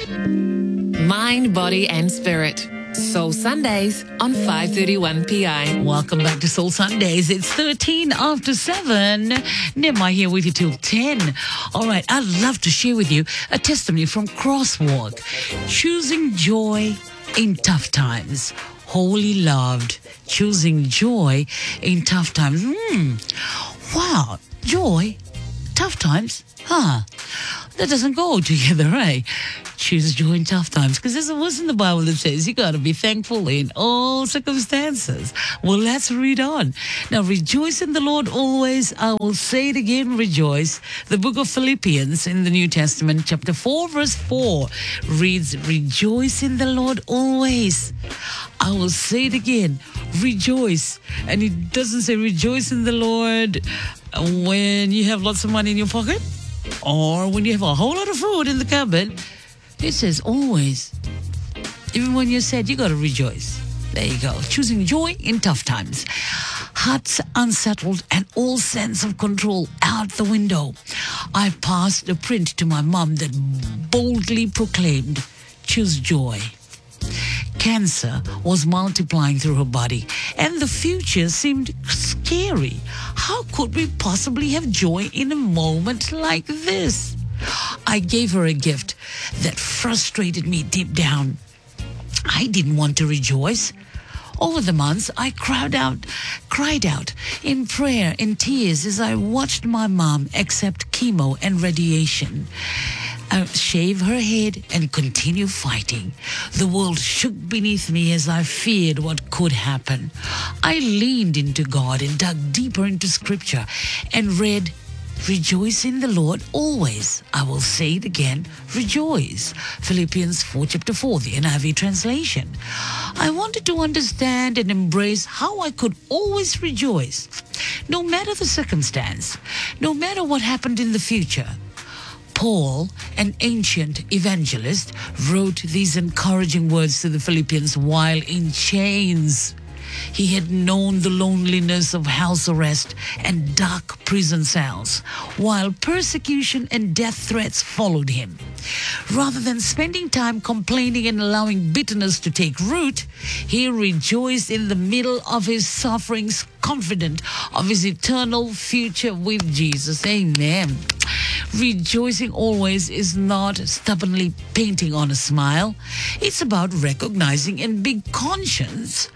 Mind, body and spirit. Soul Sundays on 5:31 PI. Welcome back to Soul Sundays. It's 13 after 7. Nima here with you till 10. All right, I'd love to share with you a testimony from Crosswalk. Choosing joy in tough times. Wholly loved. Choosing joy in tough times. Wow, joy, tough times. That doesn't go together, eh? Choose joy in tough times, because there's a verse in the Bible that says you got to be thankful in all circumstances. Well, let's read on. Now, rejoice in the Lord always. I will say it again, rejoice. The book of Philippians in the New Testament, chapter 4, verse 4 reads, rejoice in the Lord always. I will say it again, rejoice. And it doesn't say rejoice in the Lord when you have lots of money in your pocket or when you have a whole lot of food in the cupboard. It says always. Even when you're sad, you got to rejoice. There you go. Choosing joy in tough times. Hearts unsettled and all sense of control out the window. I passed a print to my mum that boldly proclaimed, choose joy. Cancer was multiplying through her body and the future seemed scary. How could we possibly have joy in a moment like this? I gave her a gift that frustrated me deep down. I didn't want to rejoice. Over the months, I cried out in prayer, in tears, as I watched my mom accept chemo and radiation. Shave her head and continue fighting. The world shook beneath me as I feared what could happen. I leaned into God and dug deeper into Scripture and read, rejoice in the Lord always. I will say it again, rejoice. Philippians 4, chapter 4, the NIV translation. I wanted to understand and embrace how I could always rejoice, no matter the circumstance, no matter what happened in the future. Paul, an ancient evangelist, wrote these encouraging words to the Philippians while in chains. He had known the loneliness of house arrest and dark prison cells, while persecution and death threats followed him. Rather than spending time complaining and allowing bitterness to take root, he rejoiced in the middle of his sufferings, confident of his eternal future with Jesus. Amen. Rejoicing always is not stubbornly painting on a smile. It's about recognizing and being conscious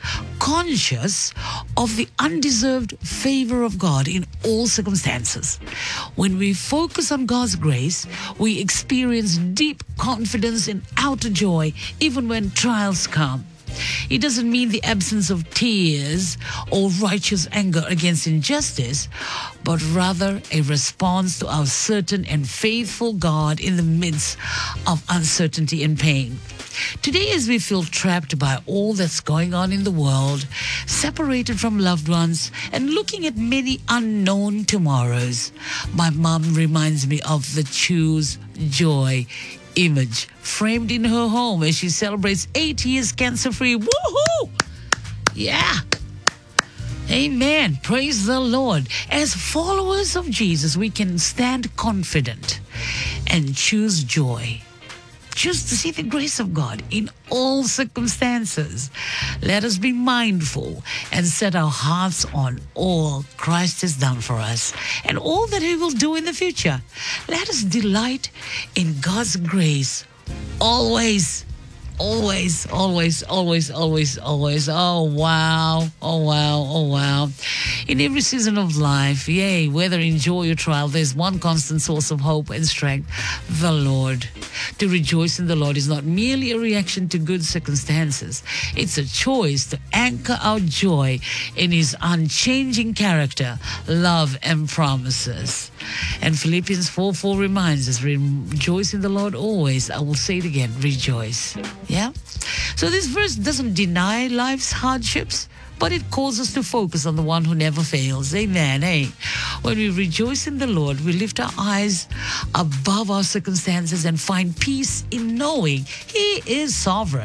of the undeserved favor of God in all circumstances. When we focus on God's grace, we experience deep confidence and outer joy even when trials come. It doesn't mean the absence of tears or righteous anger against injustice, but rather a response to our certain and faithful God in the midst of uncertainty and pain. Today, as we feel trapped by all that's going on in the world, separated from loved ones, and looking at many unknown tomorrows, my mom reminds me of the Choose Joy image framed in her home as she celebrates 8 years cancer-free. Woohoo! Yeah. Amen. Praise the Lord. As followers of Jesus, we can stand confident and choose joy. Choose to see the grace of God in all circumstances. Let us be mindful and set our hearts on all Christ has done for us and all that He will do in the future. Let us delight in God's grace always. Always, always, always, always, always. Oh, wow. Oh, wow. Oh, wow. In every season of life, yea, whether in joy or trial, there's one constant source of hope and strength, the Lord. To rejoice in the Lord is not merely a reaction to good circumstances. It's a choice to anchor our joy in His unchanging character, love, and promises. And Philippians 4:4 reminds us, rejoice in the Lord always. I will say it again, rejoice. Yeah? So this verse doesn't deny life's hardships, but it calls us to focus on the one who never fails. Amen. Hey, when we rejoice in the Lord, we lift our eyes above our circumstances and find peace in knowing He is sovereign.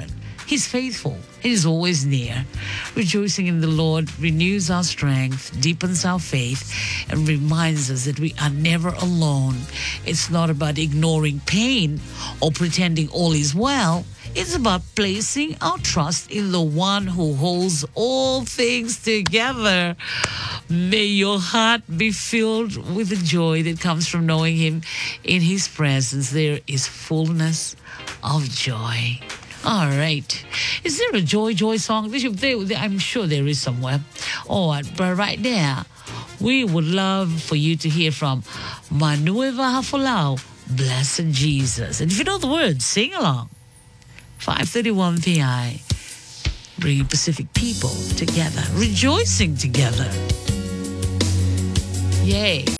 He's faithful. He is always near. Rejoicing in the Lord renews our strength, deepens our faith, and reminds us that we are never alone. It's not about ignoring pain or pretending all is well. It's about placing our trust in the one who holds all things together. May your heart be filled with the joy that comes from knowing him. In his presence, there is fullness of joy. All right. Is there a joy song? I'm sure there is somewhere. All right, but right there, we would love for you to hear from Manueva Hafolau, Blessed Jesus. And if you know the words, sing along. 5:31 PI, bringing Pacific people together, rejoicing together. Yay.